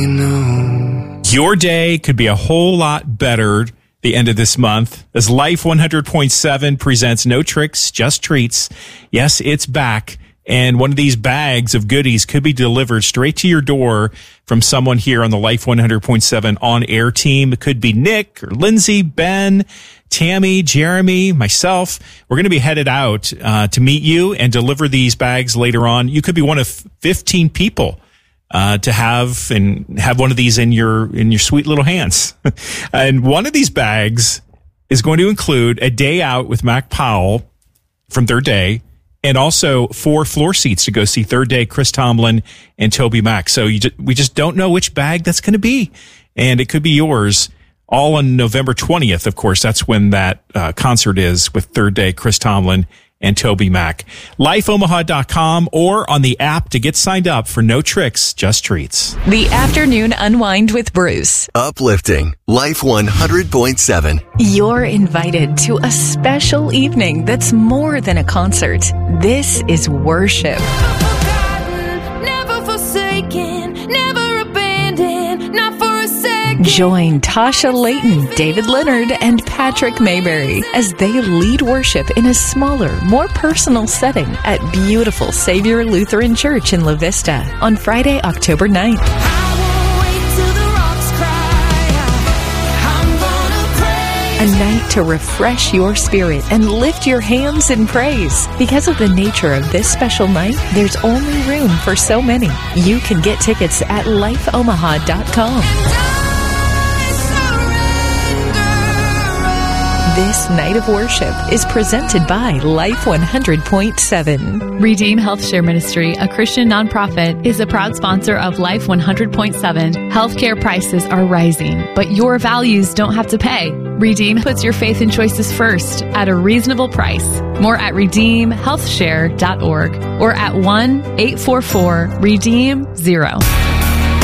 Your day could be a whole lot better the end of this month as Life 100.7 presents No Tricks, Just Treats. Yes, it's back. And one of these bags of goodies could be delivered straight to your door from someone here on the Life 100.7 on-air team. It could be Nick or Lindsay, Ben, Tammy, Jeremy, myself. We're going to be headed out to meet you and deliver these bags later on. You could be one of 15 people to have one of these in your sweet little hands. And one of these bags is going to include a day out with Mac Powell from Third Day, and also 4 floor seats to go see Third Day, Chris Tomlin, and Toby Mac. So we just don't know which bag that's going to be, and it could be yours. All on November 20th, of course. That's when that concert is with Third Day, Chris Tomlin, and Toby Mac. LifeOmaha.com or on the app to get signed up for No Tricks, Just Treats. The Afternoon Unwind with Bruce. Uplifting. Life 100.7. You're invited to a special evening that's more than a concert. This is worship. Never forsaken, never abandoned, not for a second. Join Tasha Layton, David Leonard, and Patrick Mayberry as they lead worship in a smaller, more personal setting at beautiful Savior Lutheran Church in La Vista on Friday, October 9th. I won't wait till the rocks cry. I'm gonna praise. A night to refresh your spirit and lift your hands in praise. Because of the nature of this special night, there's only room for so many. You can get tickets at lifeomaha.com. This night of worship is presented by Life 100.7. Redeem Health Share Ministry, a Christian nonprofit, is a proud sponsor of Life 100.7. Healthcare prices are rising, but your values don't have to pay. Redeem puts your faith and choices first at a reasonable price. More at redeemhealthshare.org or at 1-844-REDEEM-0.